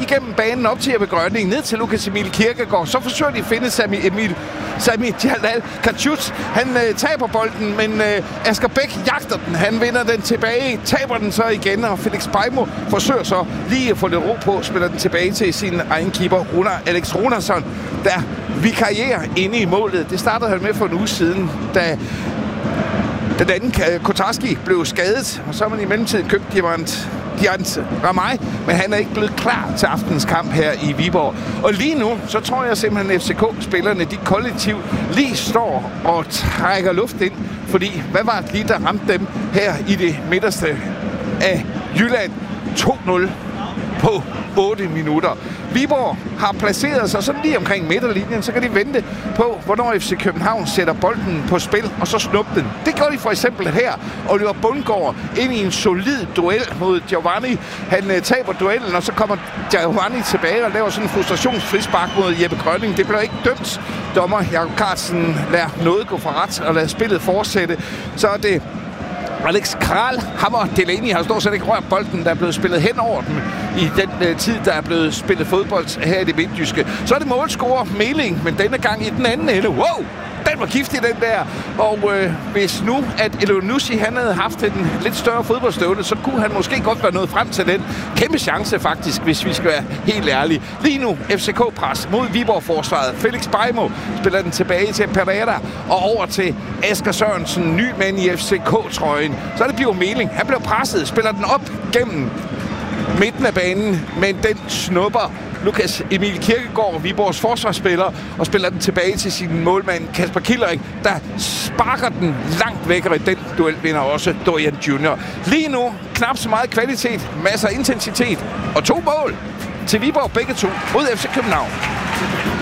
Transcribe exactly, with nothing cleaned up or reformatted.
igennem banen op til Jeppe Grønning, ned til Lukas Emil Kirkegaard. Så forsøger de at finde Sami Emil Sami Jalal Kachut. Han øh, taber bolden, men øh, Asger Bæk jagter den. Han vinder den tilbage, taber den så igen, og Felix Beimo forsøger så lige at få lidt ro på, spiller den tilbage til sin egen keeper, Runar, Alex Runarsson, der vikarierer inde i målet. Det startede han med for en uge siden, da den anden Kotarski blev skadet, og så har man i mellemtiden købt Diamant Diant Ramay, men han er ikke blevet klar til aftenens kamp her i Viborg. Og lige nu, så tror jeg simpelthen, at F C K-spillerne, de kollektivt lige står og trækker luft ind, fordi hvad var det lige, der ramte dem her i det midterste af Jylland? to nul på otte minutter. Viborg har placeret sig sådan lige omkring midterlinjen, så kan de vente på, hvornår F C København sætter bolden på spil, og så snuppe den. Det gør de for eksempel her. Oliver Bundgaard ind i en solid duel mod Giovanni. Han uh, taber duellen, og så kommer Giovanni tilbage og laver sådan en frustrationsfrispark mod Jeppe Grønning. Det bliver ikke dømt. Dommer Jakob Carlsen lader noget gå for ret og lader spillet fortsætte. Så er det Alex Kral, ham og Delaney har stort set ikke rørt bolden, der er blevet spillet hen over dem i den øh, tid, der er blevet spillet fodbold her i det midtjyske. Så er det målscorer Meling, men denne gang i den anden ende. Wow! Den var giftig, den der. Og øh, hvis nu, at Elionussi, han havde haft en lidt større fodboldstøvle, så kunne han måske godt være nået frem til den. Kæmpe chance faktisk, hvis vi skal være helt ærlige. Lige nu, F C K-pres mod Viborg-forsvaret. Felix Beimo spiller den tilbage til Pereira og over til Asger Sørensen, ny mand i F C K-trøjen. Så er det Bjørn Meling. Han bliver presset, spiller den op gennem midten af banen, men den snupper Lukas Emil Kirkegaard, Viborgs forsvarsspiller, og spiller den tilbage til sin målmand Kasper Killerik, der sparker den langt væk, og den duel vinder også Dorian Junior. Lige nu knap så meget kvalitet, masser af intensitet og to mål til Viborg, begge to mod F C København.